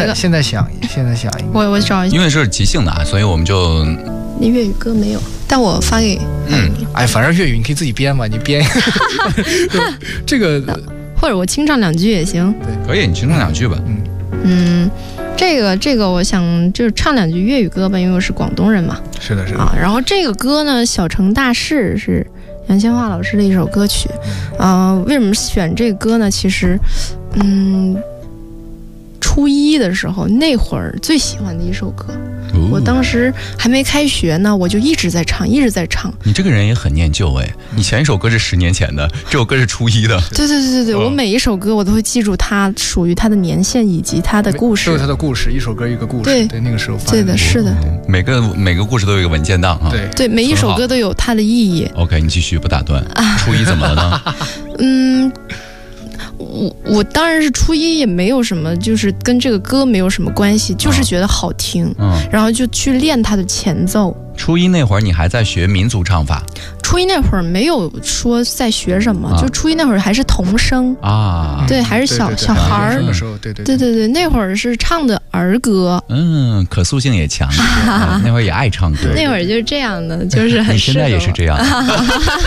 现在想， 我找一下， 因为是即兴的啊，所以我们就那粤语歌没有，但我发给反正粤语你可以自己编嘛，你编这个， 或者我清唱2句也行。 对， 可以，你清唱2句吧。 这个我想就是唱2句粤语歌吧，因为我是广东人嘛。 是的啊。然后这个歌呢，《小城大事》是杨千嬅老师的一首歌曲。为什么选这个歌呢？其实，初一的时候那会儿最喜欢的一首歌。我当时还没开学呢，我就一直在唱。 你这个人也很念旧哎，你前一首歌是10年前的，这首歌是初一的。 对，我每一首歌我都会记住它属于它的年限以及它的故事， 都有它的故事，一首歌一个故事。对，那个时候发生的。 对的，是的。 每个故事都有一个文件档啊。 对，每一首歌都有它的意义。 OK， 你继续，不打断。初一怎么了呢？ 我当然是初一，也没有什么，就是跟这个歌没有什么关系，就是觉得好听，然后就去练它的前奏。 初一那会儿你还在学民族唱法？ 初一那会儿没有说在学什么，就初一那会儿还是童声啊，对，还是小孩儿的时候，对， 那会儿是唱的儿歌， 可塑性也强，那会儿也爱唱歌， 那会儿就是这样的，就是很。 你现在也是这样。